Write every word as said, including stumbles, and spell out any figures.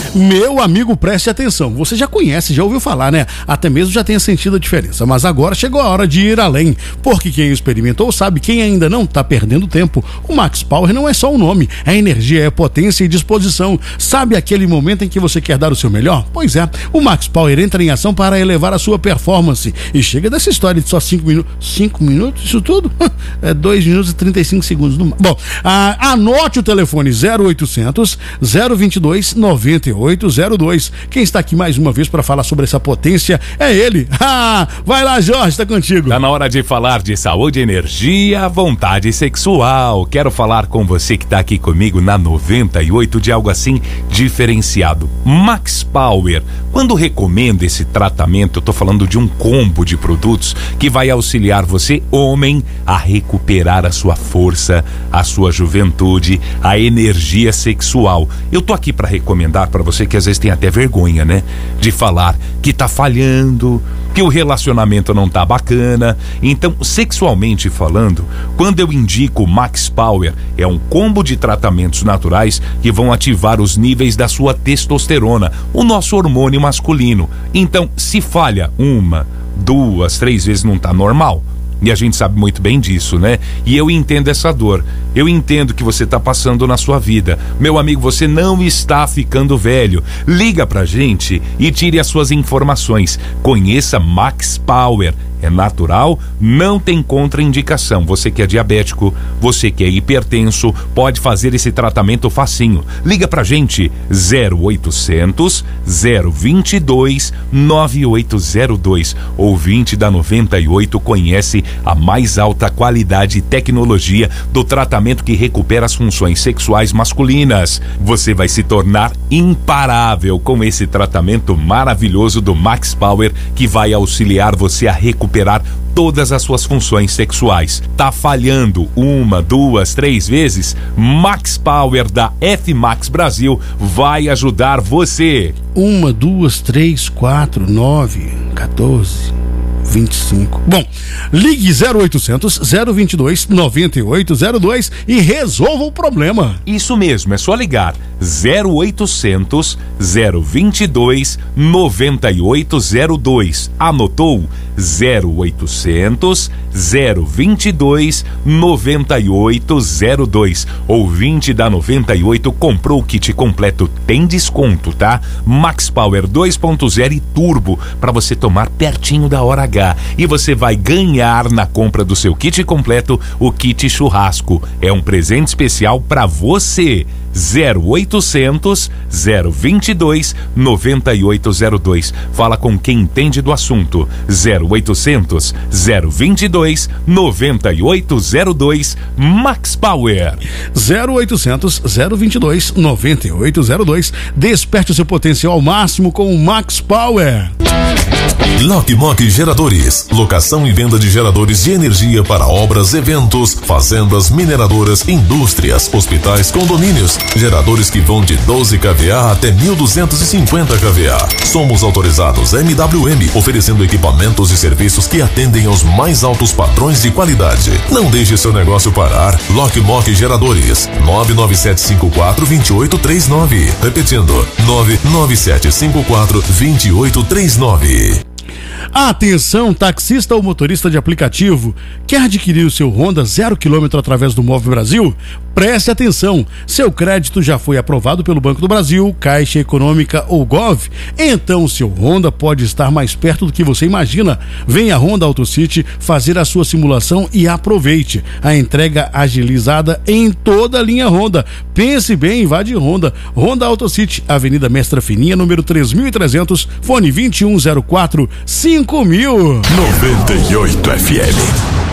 Meu amigo, preste atenção. Você já conhece, já ouviu falar, né? Até mesmo já tenha sentido a diferença. Mas agora chegou a hora de ir além. Porque quem experimentou sabe, quem ainda não tá perdendo tempo. O Max Power não é só um nome. É energia, é potência e disposição. Sabe aquele momento em que você quer dar o seu melhor? Pois é. O Max Power entra em ação para elevar a sua performance. E chega dessa história de só cinco minutos. cinco minutos? Isso tudo? É dois minutos e trinta e cinco segundos. No... Bom, ah, anote o telefone zero oitocentos, zero vinte e dois, noventa e oito zero dois. Quem está aqui mais uma vez para falar sobre essa potência é ele. Ah, vai lá, Jorge, está contigo. Tá na hora de falar de saúde, energia, vontade sexual. Quero falar com você que tá aqui comigo na noventa e oito de algo assim diferenciado. Max Power. Quando recomendo esse tratamento, eu tô falando de um combo de produtos que vai auxiliar você, homem, a recuperar a sua força, a sua juventude, a energia sexual. Eu tô aqui para recomendar para você que às vezes tem até vergonha, né? De falar que tá falhando, que o relacionamento não tá bacana. Então, sexualmente falando, quando eu indico Max Power, é um combo de tratamentos naturais que vão ativar os níveis da sua testosterona, o nosso hormônio masculino. Então, se falha uma, duas, três vezes, não tá normal. E a gente sabe muito bem disso, né? E eu entendo essa dor. Eu entendo que você está passando na sua vida. Meu amigo, você não está ficando velho. Liga pra gente e tire as suas informações. Conheça Max Power. É natural, não tem contraindicação. Você que é diabético, você que é hipertenso, pode fazer esse tratamento facinho. Liga pra gente, zero oitocentos, zero vinte e dois, nove oito zero dois. Ouvinte da noventa e oito conhece a mais alta qualidade e tecnologia do tratamento que recupera as funções sexuais masculinas. Você vai se tornar imparável com esse tratamento maravilhoso do Max Power, que vai auxiliar você a recuperar recuperar todas as suas funções sexuais. Tá falhando uma, duas, três vezes? Max Power da F Max Brasil vai ajudar você. Uma, duas, três, quatro, nove, quatorze, vinte e cinco. Bom, ligue zero oitocentos, zero vinte e dois, noventa e oito zero dois e resolva o problema. Isso mesmo, é só ligar zero oitocentos, zero vinte e dois, noventa e oito zero dois. Anotou? zero oitocentos, zero vinte e dois, noventa e oito zero dois. Ouvinte da noventa e oito comprou o kit completo, tem desconto, tá? Max Power dois ponto zero e Turbo para você tomar pertinho da hora H. E você vai ganhar na compra do seu kit completo o kit churrasco. É um presente especial para você. zero oitocentos, zero vinte e dois, noventa e oito zero dois. Fala com quem entende do assunto. zero oitocentos, zero vinte e dois, noventa e oito zero dois. Max Power. zero oitocentos, zero vinte e dois, noventa e oito zero dois. Desperte o seu potencial ao máximo com o Max Power. Lock Mock Geradores, locação e venda de geradores de energia para obras, eventos, fazendas, mineradoras, indústrias, hospitais, condomínios. Geradores que vão de doze quilowatt até mil duzentos e cinquenta quilowatt. Somos autorizados M W M, oferecendo equipamentos e serviços que atendem aos mais altos padrões de qualidade. Não deixe seu negócio parar. Lock Mock Geradores, nove nove sete cinco quatro, dois oito três nove. Repetindo, nove nove sete cinco quatro, dois oito três nove. Atenção, taxista ou motorista de aplicativo, quer adquirir o seu Honda zero quilômetro através do Move Brasil? Preste atenção, seu crédito já foi aprovado pelo Banco do Brasil, Caixa Econômica ou Gov? Então seu Honda pode estar mais perto do que você imagina. Venha a Honda AutoCity fazer a sua simulação e aproveite a entrega agilizada em toda a linha Honda. Pense bem, vá de Honda. Honda AutoCity, Avenida Mestra Fininha, número três mil e trezentos, fone vinte e um zero quatro, cinco mil. noventa e oito F M.